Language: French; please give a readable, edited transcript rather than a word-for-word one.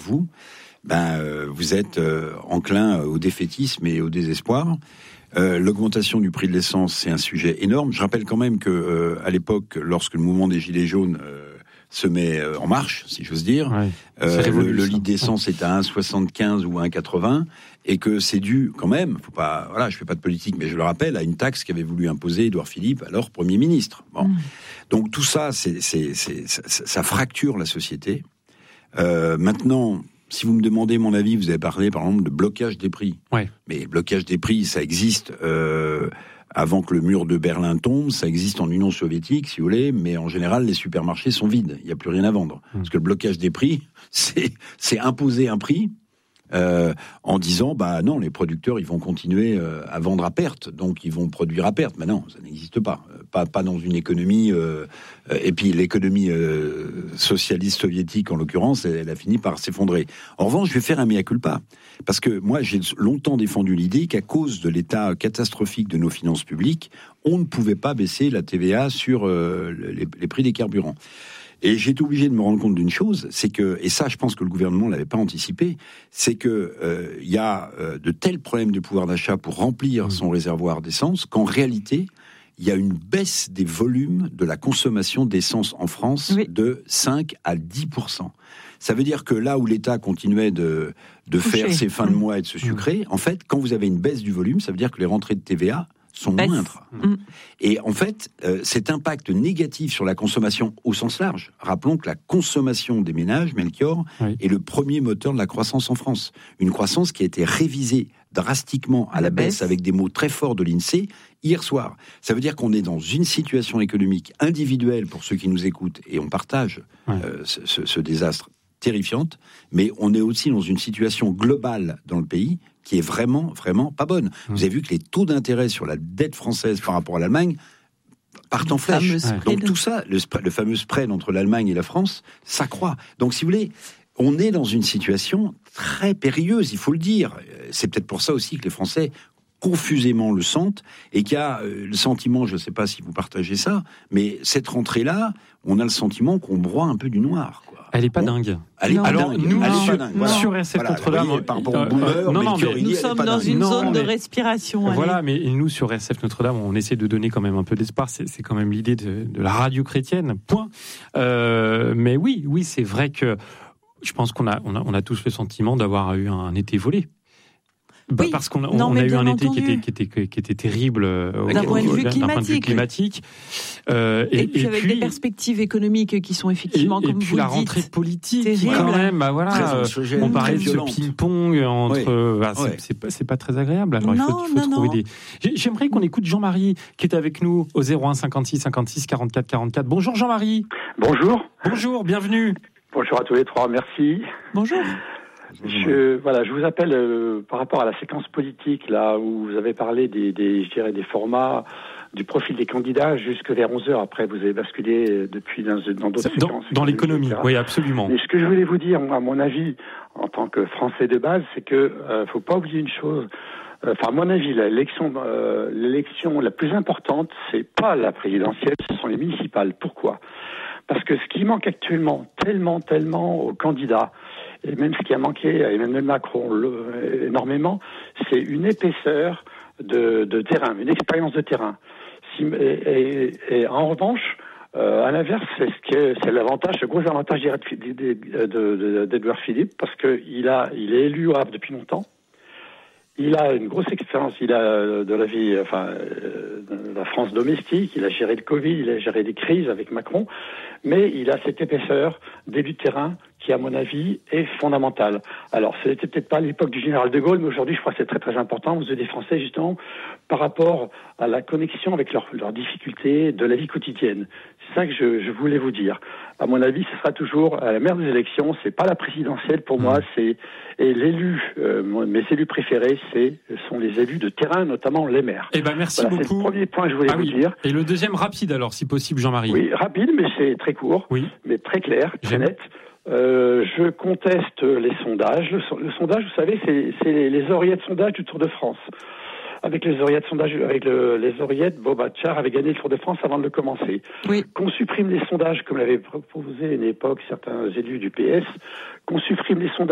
vous, vous êtes enclin au défaitisme et au désespoir. L'augmentation du prix de l'essence, c'est un sujet énorme. Je rappelle quand même que à l'époque, lorsque le mouvement des Gilets jaunes se met en marche, si j'ose dire, le litre d'essence est à 1,75 ou 1,80, et que c'est dû quand même, je fais pas de politique, mais je le rappelle, à une taxe qu'avait voulu imposer Édouard Philippe, alors Premier ministre. Bon. Donc tout ça, ça fracture la société. Maintenant, si vous me demandez mon avis, vous avez parlé par exemple de blocage des prix. Ouais. Mais le blocage des prix, ça existe avant que le mur de Berlin tombe, ça existe en Union soviétique, si vous voulez, mais en général, les supermarchés sont vides, il n'y a plus rien à vendre. Parce que le blocage des prix, c'est imposer un prix en disant, non, les producteurs, ils vont continuer à vendre à perte, donc ils vont produire à perte. Mais non, ça n'existe pas. Pas dans une économie... et puis l'économie socialiste soviétique, en l'occurrence, elle a fini par s'effondrer. En revanche, je vais faire un mea culpa. Parce que moi, j'ai longtemps défendu l'idée qu'à cause de l'état catastrophique de nos finances publiques, on ne pouvait pas baisser la TVA sur les prix des carburants. Et j'ai été obligé de me rendre compte d'une chose, c'est que, et ça je pense que le gouvernement l'avait pas anticipé, c'est que il y a de tels problèmes de pouvoir d'achat pour remplir son réservoir d'essence qu'en réalité, il y a une baisse des volumes de la consommation d'essence en France de 5 à 10%. Ça veut dire que là où l'État continuait de faire ses fins de mois et de se sucrer, en fait, quand vous avez une baisse du volume, ça veut dire que les rentrées de TVA sont moindres. Et en fait, cet impact négatif sur la consommation au sens large, rappelons que la consommation des ménages, Melchior, est le premier moteur de la croissance en France. Une croissance qui a été révisée drastiquement à la baisse avec des mots très forts de l'INSEE hier soir. Ça veut dire qu'on est dans une situation économique individuelle pour ceux qui nous écoutent, et on partage ce désastre terrifiante, mais on est aussi dans une situation globale dans le pays qui est vraiment, vraiment pas bonne. Vous avez vu que les taux d'intérêt sur la dette française par rapport à l'Allemagne partent en flèche. Donc tout ça, le fameux spread entre l'Allemagne et la France, ça croît. Donc si vous voulez, on est dans une situation très périlleuse, il faut le dire. C'est peut-être pour ça aussi que les Français confusément le sentent, et qu'il y a le sentiment, je ne sais pas si vous partagez ça, mais cette rentrée-là, on a le sentiment qu'on broie un peu du noir, quoi. Elle est pas dingue. Alors, nous, sur SF Notre-Dame, nous sommes dans une zone de respiration. Voilà, mais nous, sur SF Notre-Dame, on essaie de donner quand même un peu d'espoir. C'est quand même l'idée de la radio chrétienne, point. Mais oui, c'est vrai que je pense qu'on a tous le sentiment d'avoir eu un été volé. Parce qu'on a eu un été qui était terrible d'un point de vue climatique. Et puis avec des perspectives économiques qui sont effectivement, comme vous le dites, la rentrée politique, terrible. Quand même, on parlait de ce ping-pong entre... c'est pas très agréable. Alors il faut trouver des... J'aimerais qu'on écoute Jean-Marie, qui est avec nous au 01 56 56 44 44. Bonjour Jean-Marie. Bonjour, bienvenue. Bonjour à tous les trois, merci. Bonjour. Je vous appelle par rapport à la séquence politique, là où vous avez parlé des formats, du profil des candidats jusque vers 11h. Après, vous avez basculé depuis dans d'autres séquences. Dans l'économie, oui, absolument. Mais ce que je voulais vous dire, moi, à mon avis, en tant que Français de base, c'est que faut pas oublier une chose. À mon avis, l'élection la plus importante, c'est pas la présidentielle, ce sont les municipales. Pourquoi ? Parce que ce qui manque actuellement tellement aux candidats, et même ce qui a manqué à Emmanuel Macron énormément, c'est une épaisseur de terrain, une expérience de terrain. Et en revanche, à l'inverse, c'est l'avantage, le gros avantage d'Édouard Philippe, parce qu'il est élu au Havre depuis longtemps. Il a une grosse expérience, il a de la vie, de la France domestique, il a géré le Covid, il a géré des crises avec Macron, mais il a cette épaisseur d'élu de terrain qui, à mon avis, est fondamentale. Alors, c'était peut-être pas à l'époque du général de Gaulle, mais aujourd'hui, je crois que c'est très très important aux yeux des Français, justement, par rapport à la connexion avec leurs difficultés de la vie quotidienne. C'est ça que je voulais vous dire. À mon avis, ce sera toujours à la mère des élections, c'est pas la présidentielle pour moi, c'est l'élu. Mes élus préférés, sont les élus de terrain, notamment les maires. Eh ben, merci beaucoup. C'est le premier point que je voulais vous dire. Et le deuxième, rapide alors, si possible, Jean-Marie. Oui, rapide, mais c'est très court, mais très clair, très net. Je conteste les sondages. Le sondage, vous savez, c'est les oreillettes de sondage du Tour de France. Avec les oreillettes de sondage, les oreillettes, Bobachar avait gagné le Tour de France avant de le commencer. Oui. Qu'on supprime les sondages, comme l'avaient proposé à une époque certains élus du PS, qu'on supprime les sondages.